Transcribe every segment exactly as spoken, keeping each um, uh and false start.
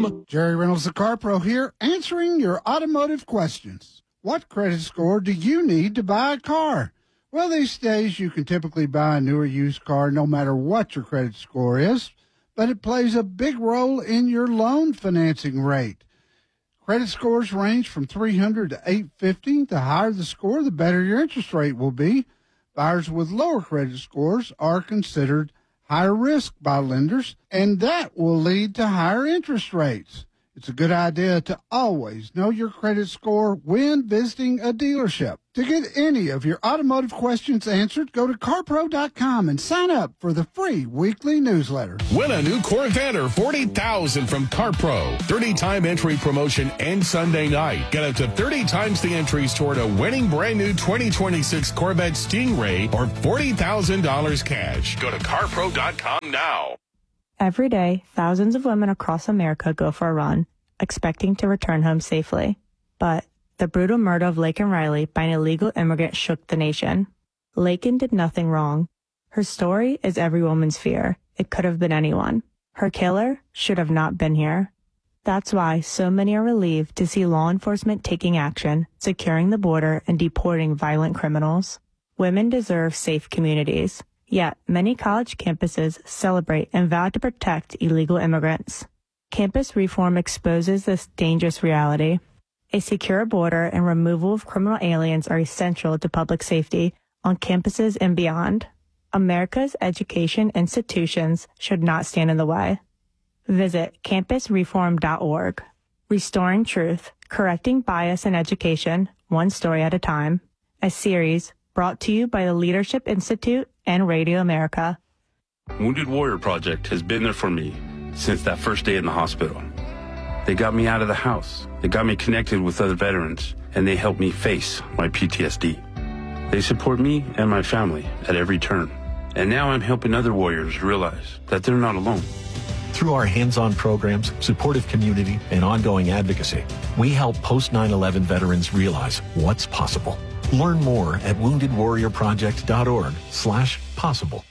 com. Jerry Reynolds, the Car Pro here, answering your automotive questions. What credit score do you need to buy a car? Well, these days you can typically buy a new or used car no matter what your credit score is, but it plays a big role in your loan financing rate. Credit scores range from three hundred to eight fifty. The higher the score, the better your interest rate will be. Buyers with lower credit scores are considered higher risk by lenders, and that will lead to higher interest rates. It's a good idea to always know your credit score when visiting a dealership. To get any of your automotive questions answered, go to car pro dot com and sign up for the free weekly newsletter. Win a new Corvette or forty thousand dollars from CarPro. thirty-time entry promotion ends Sunday night. Get up to thirty times the entries toward a winning brand new twenty twenty-six Corvette Stingray or forty thousand dollars cash. Go to car pro dot com now. Every day, thousands of women across America go for a run, expecting to return home safely. But the brutal murder of Laken Riley by an illegal immigrant shook the nation. Laken did nothing wrong. Her story is every woman's fear. It could have been anyone. Her killer should have not been here. That's why so many are relieved to see law enforcement taking action, securing the border, and deporting violent criminals. Women deserve safe communities. Yet, many college campuses celebrate and vow to protect illegal immigrants. Campus reform exposes this dangerous reality. A secure border and removal of criminal aliens are essential to public safety on campuses and beyond. America's education institutions should not stand in the way. Visit campus reform dot org. Restoring Truth, Correcting Bias in Education, One Story at a Time. A series brought to you by the Leadership Institute and Radio America. Wounded Warrior Project has been there for me since that first day in the hospital. They got me out of the house. They got me connected with other veterans, and they helped me face my P T S D. They support me and my family at every turn. And now I'm helping other warriors realize that they're not alone. Through our hands-on programs, supportive community, and ongoing advocacy, we help post nine eleven veterans realize what's possible. Learn more at wounded warrior project dot org slash possible.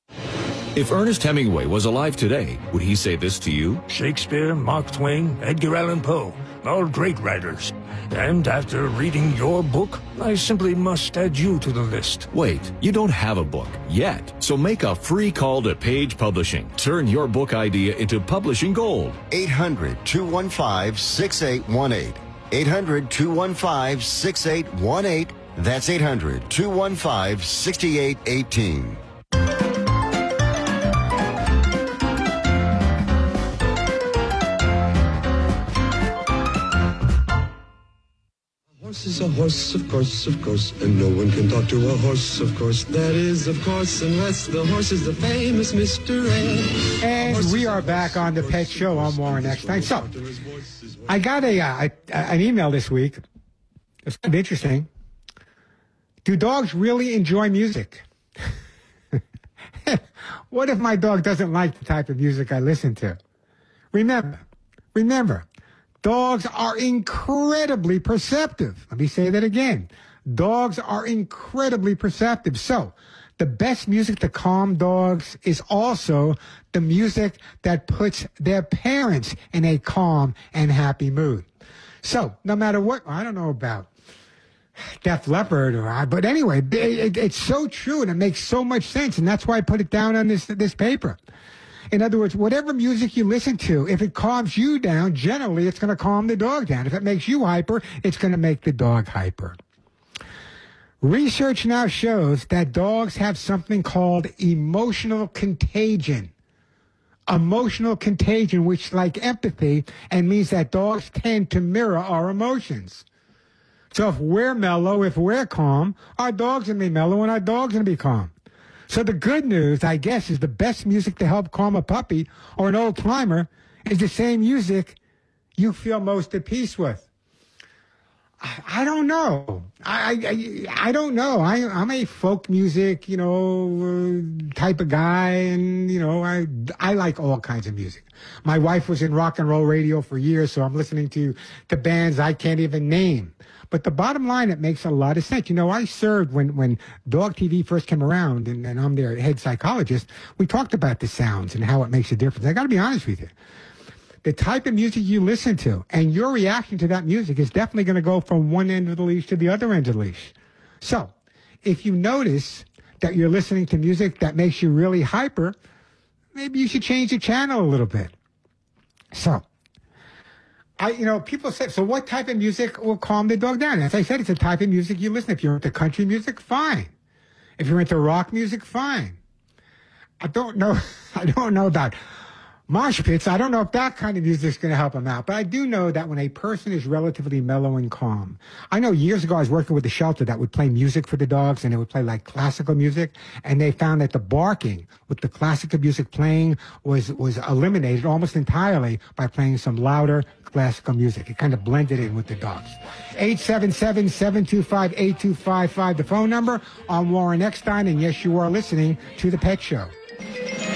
If Ernest Hemingway was alive today, would he say this to you? Shakespeare, Mark Twain, Edgar Allan Poe, all great writers. And after reading your book, I simply must add you to the list. Wait, you don't have a book yet. So make a free call to Page Publishing. Turn your book idea into publishing gold. eight hundred, two one five, six eight one eight. eight hundred, two one five, six eight one eight. That's eight hundred, two one five, six eight one eight. Horse is a horse, of course, of course, and no one can talk to a horse, of course. That is, of course, unless the horse is the famous Mister Ed. And we are back on the Pet Show on Warren Eckstein. So, I got a, uh, an email this week. It's kind of interesting. Do dogs really enjoy music? What if my dog doesn't like the type of music I listen to? Remember, remember, dogs are incredibly perceptive. Let me say that again. Dogs are incredibly perceptive. So, the best music to calm dogs is also the music that puts their parents in a calm and happy mood. So, no matter what, I don't know about Def Leppard or I, but anyway, it, it, it's so true and it makes so much sense, and that's why I put it down on this this paper. In other words, whatever music you listen to, if it calms you down, generally it's going to calm the dog down. If it makes you hyper, it's going to make the dog hyper. Research now shows that dogs have something called emotional contagion. Emotional contagion, which like empathy, and means that dogs tend to mirror our emotions. So if we're mellow, if we're calm, our dog's going to be mellow and our dog's going to be calm. So the good news, I guess, is the best music to help calm a puppy or an old timer is the same music you feel most at peace with. I, I don't know. I, I I don't know. I I'm a folk music, you know, uh, type of guy, and you know, I I like all kinds of music. My wife was in rock and roll radio for years, so I'm listening to to bands I can't even name. But the bottom line, it makes a lot of sense. You know, I served when, when Dog T V first came around, and, and I'm their head psychologist. We talked about the sounds and how it makes a difference. I got to be honest with you. the type of music you listen to and your reaction to that music is definitely going to go from one end of the leash to the other end of the leash. So if you notice that you're listening to music that makes you really hyper, maybe you should change the channel a little bit. So, I, you know, people say, so what type of music will calm the dog down? As I said, it's a type of music you listen. If you're into country music, fine. If you're into rock music, fine. I don't know, I don't know about mosh pits. I don't know if that kind of music is going to help them out. But I do know that when a person is relatively mellow and calm, I know years ago I was working with a shelter that would play music for the dogs, and they would play like classical music, and they found that the barking with the classical music playing was was eliminated almost entirely by playing some louder classical music. It kind of blended in with the dogs. eight seven seven, seven two five, eight two five five, the phone number. I'm Warren Eckstein, and yes, you are listening to The Pet Show.